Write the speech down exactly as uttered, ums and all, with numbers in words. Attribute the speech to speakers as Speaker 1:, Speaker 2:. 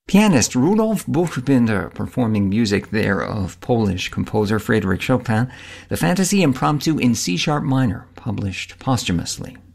Speaker 1: Pianist Rudolf Buchbinder performing music there of Polish composer Frédéric Chopin, the Fantasy Impromptu in C-sharp minor, published posthumously.